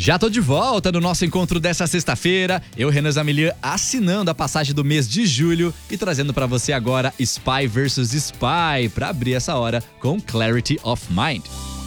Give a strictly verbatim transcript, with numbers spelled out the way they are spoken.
Já tô de volta no nosso encontro dessa sexta-feira. Eu, Renan Zamilian, assinando a passagem do mês de julho e trazendo pra você agora Spy versus. Spy pra abrir essa hora com Clarity of Mind.